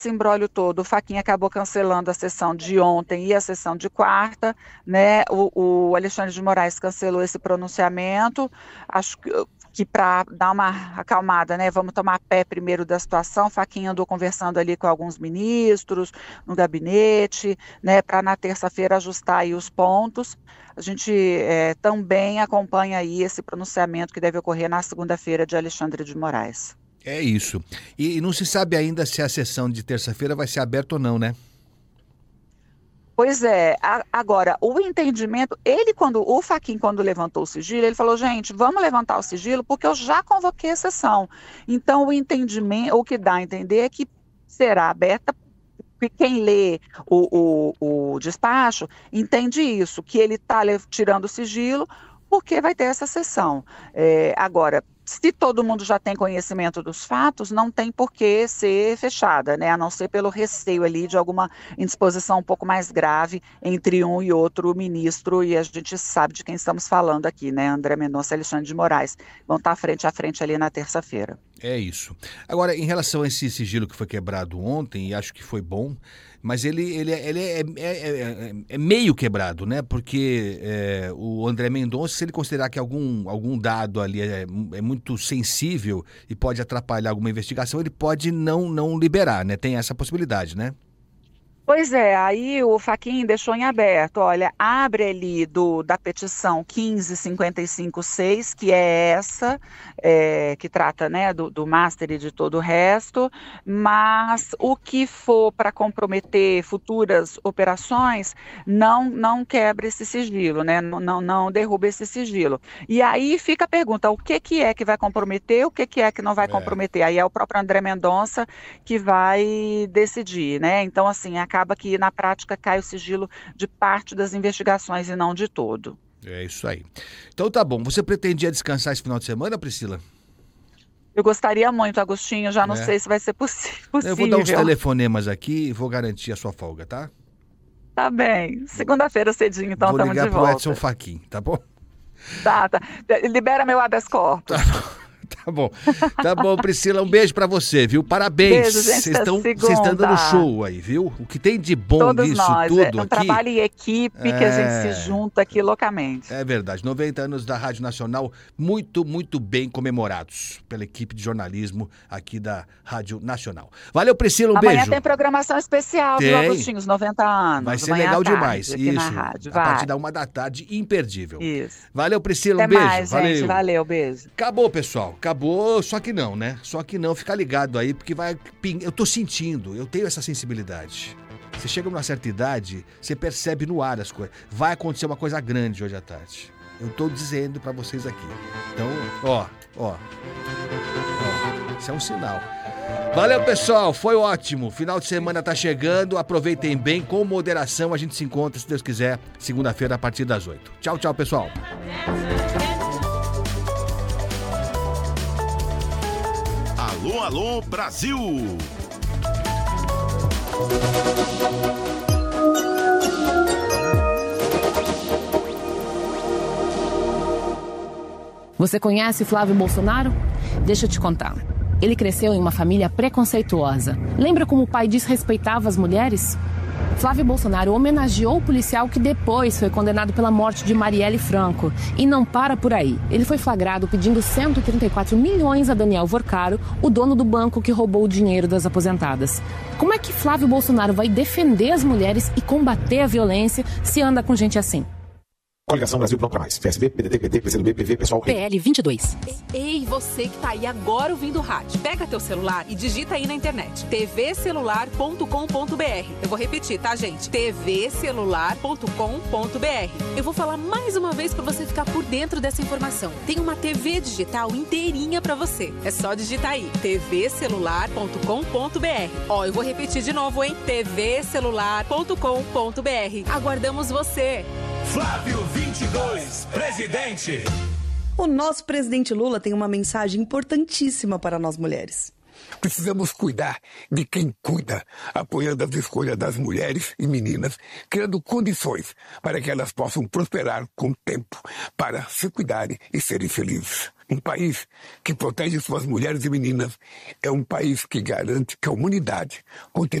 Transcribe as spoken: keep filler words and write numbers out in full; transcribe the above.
esse imbróglio todo, o Fachin acabou cancelando a sessão de ontem e a sessão de quarta, né? O, o Alexandre de Moraes cancelou esse pronunciamento, acho que, que para dar uma acalmada, né? Vamos tomar pé primeiro da situação. Fachin andou conversando ali com alguns ministros no gabinete, né? Para na terça-feira ajustar aí os pontos. A gente é, também acompanha aí esse pronunciamento que deve ocorrer na segunda-feira de Alexandre de Moraes. É isso. E, e não se sabe ainda se a sessão de terça-feira vai ser aberta ou não, né? Pois é, a, agora, o entendimento, ele quando, o Fachin quando levantou o sigilo, ele falou, gente, vamos levantar o sigilo porque eu já convoquei a sessão. Então, o entendimento, o que dá a entender é que será aberta, porque quem lê o, o, o despacho entende isso, que ele está tirando o sigilo porque vai ter essa sessão. É, agora, se todo mundo já tem conhecimento dos fatos, não tem por que ser fechada, né? A não ser pelo receio ali de alguma indisposição um pouco mais grave entre um e outro ministro, e a gente sabe de quem estamos falando aqui, né? André Mendonça e Alexandre de Moraes vão estar frente a frente ali na terça-feira. É isso. Agora, em relação a esse sigilo que foi quebrado ontem, e acho que foi bom, mas ele, ele, ele é, é, é, é meio quebrado, né? Porque é, o André Mendonça, se ele considerar que algum, algum dado ali é, é muito sensível e pode atrapalhar alguma investigação, ele pode não, não liberar, né? Tem essa possibilidade, né? Pois é, aí o Fachin deixou em aberto, olha, abre ali do, da petição quinze cinquenta e cinco seis, que é essa, é, que trata, né, do, do master e de todo o resto, mas o que for para comprometer futuras operações, não, não quebra esse sigilo, né, não, não, não derruba esse sigilo. E aí fica a pergunta, o que, que é que vai comprometer, o que, que é que não vai É. comprometer? Aí é o próprio André Mendonça que vai decidir, né, então assim, acaba que na prática cai o sigilo de parte das investigações e não de todo. É isso aí. Então tá bom. Você pretendia descansar esse final de semana, Priscila? Eu gostaria muito, Agostinho, já não É. sei se vai ser possi- possível. Eu vou dar uns telefonemas aqui e vou garantir a sua folga, tá? Tá bem. Segunda-feira cedinho, então vou estamos de ligar pro volta. Edson Fachin, tá bom? Tá, tá. Libera meu habeas corpus. Tá. Tá bom. Tá bom, Priscila, um beijo pra você, viu? Parabéns. Beijo, gente, Vocês até estão segunda. vocês estão dando show aí, viu? O que tem de bom Todos nisso nós, tudo é um aqui. trabalho em equipe que a gente É. se junta aqui loucamente. É verdade, noventa anos da Rádio Nacional, muito, muito bem comemorados pela equipe de jornalismo aqui da Rádio Nacional. Valeu, Priscila, um Amanhã beijo. tem programação especial, viu, Tem. Agostinho, os noventa anos. Vai ser amanhã legal à tarde, demais. aqui Isso. na rádio. A Vai. partir da uma da tarde, imperdível. Isso. Valeu, Priscila, um Até beijo. mais, Valeu. gente. Valeu, beijo. Acabou, pessoal. Acabou, só que não, né? Só que não, fica ligado aí, porque vai... ping- Eu tô sentindo, eu tenho essa sensibilidade. Você chega numa certa idade, você percebe no ar as coisas. Vai acontecer uma coisa grande hoje à tarde. Eu tô dizendo pra vocês aqui. Então, ó, ó. ó isso é um sinal. Valeu, pessoal. Foi ótimo. Final de semana tá chegando. Aproveitem bem, com moderação. A gente se encontra, se Deus quiser, segunda-feira a partir das oito. Tchau, tchau, pessoal. Alô, alô, Brasil! Você conhece Flávio Bolsonaro? Deixa eu te contar. Ele cresceu em uma família preconceituosa. Lembra como o pai desrespeitava as mulheres? Flávio Bolsonaro homenageou o policial que depois foi condenado pela morte de Marielle Franco. E não para por aí. Ele foi flagrado pedindo cento e trinta e quatro milhões a Daniel Vorcaro, o dono do banco que roubou o dinheiro das aposentadas. Como é que Flávio Bolsonaro vai defender as mulheres e combater a violência se anda com gente assim? Coligação Brasil Pronto Pra Mais. P S B, P D T, P D, P C do B, P V, Pessoal. P L vinte e dois. Ei, você que tá aí agora ouvindo o rádio, pega teu celular e digita aí na internet, t v celular ponto com ponto b r. Eu vou repetir, tá, gente? t v celular ponto com ponto b r. Eu vou falar mais uma vez pra você ficar por dentro dessa informação. Tem uma T V digital inteirinha pra você. É só digitar aí, t v celular ponto com ponto b r. Ó, eu vou repetir de novo, hein? t v celular ponto com ponto b r. Aguardamos você! Flávio vinte e dois, presidente. O nosso presidente Lula tem uma mensagem importantíssima para nós mulheres. Precisamos cuidar de quem cuida, apoiando as escolhas das mulheres e meninas, criando condições para que elas possam prosperar com o tempo, para se cuidarem e serem felizes. Um país que protege suas mulheres e meninas é um país que garante que a humanidade continue